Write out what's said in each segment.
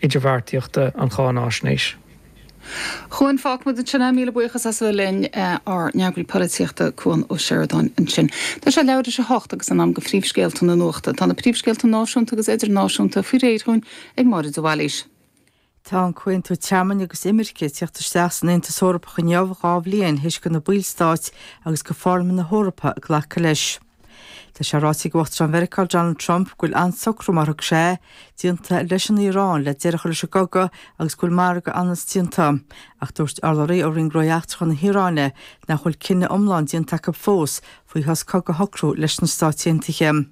idirbhartaíochta an chánáisnéis. Chuan fág mu an sinna míle buchas as linn ar neagraí políochta chuan ó Sheridan an sin. Tá sé leidir se hocht agus an am go phríomhscéalta na nuachta, tá na phríomhscéalta náisiúnta agus idir náisiúnta fí réitún ag mar dohhailís. Tá an chuin tú teaman agus imirce teachtar seasan inta sórappa chu neamhá blion hiis go na bílstáit agus go forman na hórappa a ghlacha leis. Tá sé rásaí gohachtar an Mheiriceáil Donald Trump gúil ansocrúmarach sé dionanta leis an Irán le deirecha leis gaga agus gúil mar go anas dionanta. Ach dúirt arlaí ó ringroiacht chun na Hiráine na chuil cinenne omláin dionanta go fós faoi has coga hocrú leis na stáitiantaige.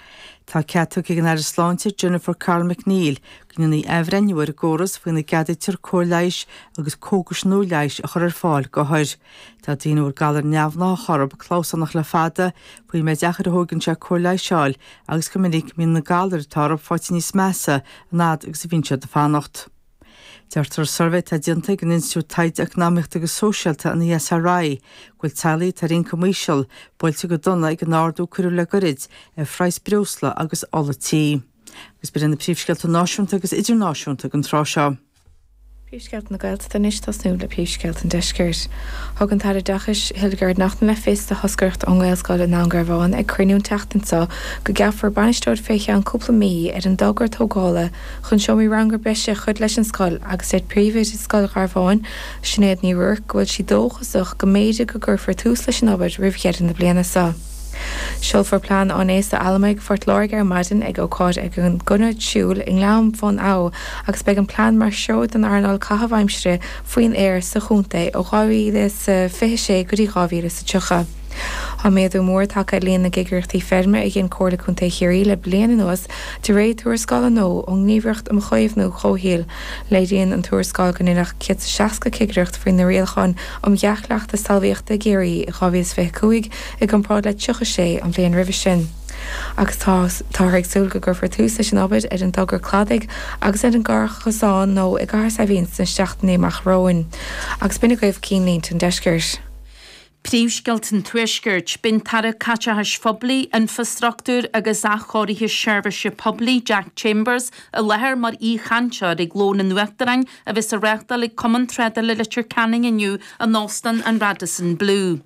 Tá ceatú ag an Airslánte Jennifer Carl McNeil gna í ehrenniuar góras faoin na gadidir cóirleis agus cógus nó leis a chur fáil go thuir. Tá daoinúir galar neamhná chorab chlásannach le fada faoi me dechar thugann se cóirleis seáil agus go minic mín na galar tarb fáilte níos measa nád agus a bhíse de fánacht. Deirtar survey tá dionanta an Institút Taid Economic agus Sóisialta an ESRI ghfuil talaí tar on comisial bailte go donna ag an nárdú curú le gorid freies breosla agus olatí. Agus bid in na príomhscéalta náisiúnta agus idirnáisiúnta an trá seo. Príomhscéalt na Gaelta tá níos tasnú le príomhscéalt an deiscirt. Thugann tar dachas Hildegard nachna le fés a thoscairt an Gaelscoil in Ná Garbháin ag cruinún teachtansá go gceafar bainisteoir féiche an cúpla mí ar an dogart tógála chun seomí rangar beise chud leis an scoil agus éad príomhid i scoil Garbháin sinnéad ní ruach gohfuil si dóchasach go méide go gurfar tús leis an obair rihchead in na bliana sa. Siolfar plán an éis a almaig fort láir ar maidin ag ócáid ag an gunad siúil in leam fón á agus beag an plán mar seoid an Arnáil Cathbhaimsre faoin air sa chúnta ó gáhíle sa 26 go dtí gáhíle sa tucha. Tá méadú mór take líon na gigirtaí ferme ag gin cóla chunta chéirí le bliana nuas de réad túairsáil nó ó ngníomhreacht am choimhnú chóhéal le díon an túairsáil ganach 160 gigircht faoin na réalcháin am gheachleacht a salbhíochta géirí a gábhíos fé cuaig ag an prád le 26 an bblion ribh sin. Agus tá ag súil go gurfar tús leis an obaid ar an dogur cladaigh agus ar an gar chasáin nó i gar sa bhíon san seaachtaí róin. Agus bina goibh cínínt an deiscirt. Príomhscéalt an tuaiscirt bin tar caiteachas phoblaí infrastruchtúr agus achóirithe seirbhise phoblaí Jack Chambers a lethir mar chaintear ag glón an nuachtaráin a bheits a reachtal ag Common Thread le litir canning inniu an Austin and Radisson Blue.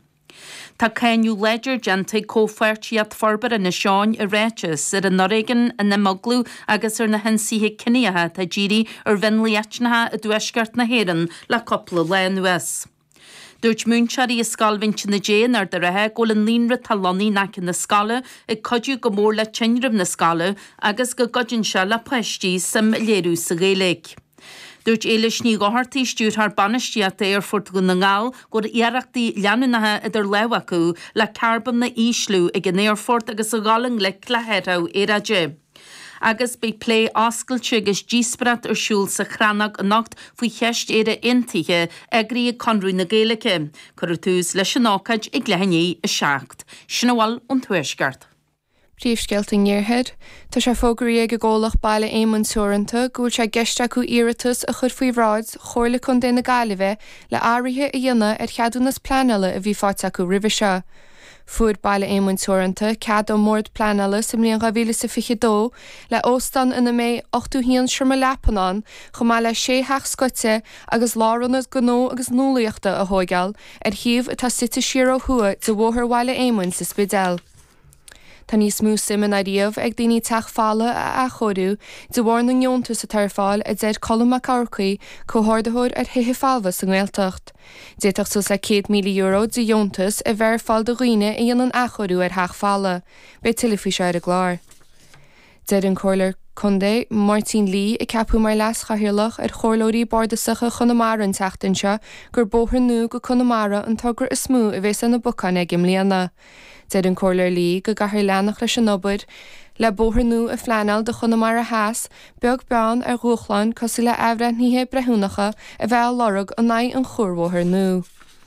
Tá céinniú Ledger genta cófuirtíad forbar in na seáin i réitis ar an Norrigan in na Moglú agus ar na hensíthe cineathe tá ddírí ar bhinlíoitnathe a dúisceart na Héireann le coppla le nuas. Dúirt múnsearí i scalhainte na déan ar de rathe go le líonra talóní nach in na scala ag codú go mór le tinrim na scala agus go godin se le poisttí sam léirú sa Gaeilge. Dúirt éiles ní gáhartaí stúr th banistíata ar fort go na ngáil gur iarachtaí leanúnathe idir leh acu le carbam na íslú ag an éarfort agus a gáling le clehéirá éraide. Agus be plé oscailte agus dísprat ar siúil sa chranach a nacht faoi cheist éire intaithe agrí a conrú na Gaeilge, chur tús leis an ácaid ag lehanní a seacht. Sinna bhfuil an tuaisceart. Príomhscéalta níorthaid, tá sé fógraí ag gólach baile éimeann teoranta gúil sé geiste acu iiritas a chud faoi bhráid chóirla chun déna Gaillimhe le áirithe a dhéanana ar cheadúnas pleanala a bhí fáte acu ribhe se. Fuair baile éimeann teoranta cead ó mórd pleanala sa mbliain 2022 le óstan ina mé 8 híon siirme lepanán go má le 6 scoite agus lárannas gnó agus núlaíochta a thógáil ar thiomh atá site siar ó thua de bhóthar baile éimeann sa spidéal. Tá níos mú siman a riamh ag daoine teachfála a chorú de bhhar na ngeontas sa tarfáil a déad colm a carcaí cóthirdathir ar thithe fáilbha sa Gaeltacht. Déiteach sus le 100 milliún euro de ngeontas a bheith fáil do roioine i dhéanaan achorú ar theachfála, be tilifí se ar a gláir. Déad an cóirlir Condé, Martin Lee i ceapú mar leas chahirirlach ar chorlóirí bordasacha Connemara an teachtainse gur bóthar nu go Connemara an tugur is smú a bheits an na bucan ag imlíana. Déad an cóirlir Lee go gahir leannach leis an obair le bóthar nu a phleanal de Connemara háas beag beán ar Rúchlan cosú le ehreithníthe brethúnacha a bheith lorug an naid an chórbhóthar nu.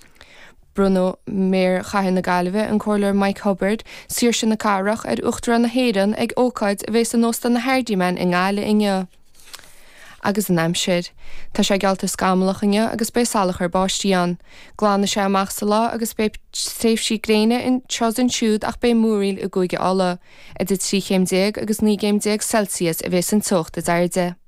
Bruno Mair Chaithin na Gaillimhe an cóirlir Mike Hubbard siar sin na carach ar Uachtar na Héireann ag ócáid a bheits an nósta na Hairdimen in Gáile inne. Agus an aimsir, tá sé gealta scamlachanne agus bé salach ar bástíán. Glána sé amach sa lá agus bé tréifsí gréine in trosan siúd ach bé múríl a gúige alla. A dit 3 agus 9 Celsius a bheits an tocht a dairde.